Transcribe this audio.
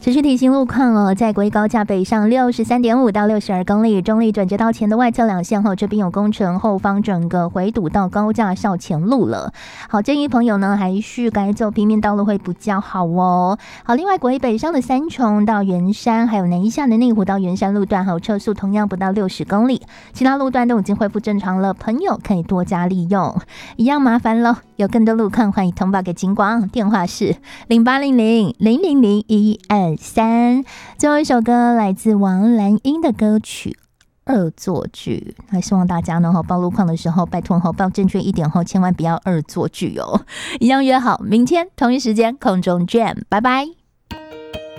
持续提醒路况哦，在国一高架北上63.5到62公里，中立转接道前的外侧两线后，这边有工程，后方整个回堵到高架校前路了。好，建议朋友呢还是改走平面道路会比较好哦。好，另外国一北上的三重到圆山，还有南一下的内湖到圆山路段，还有车速同样不到60公里，其他路段都已经恢复正常了，朋友可以多加利用。一样麻烦咯，有更多路况欢迎通报给警广，电话是0800000123。最后一首歌来自王蓝英的歌曲恶作剧，还希望大家呢报路况的时候拜托报正确一点后，千万不要恶作剧哦。一样约好明天同一时间空中见，拜拜。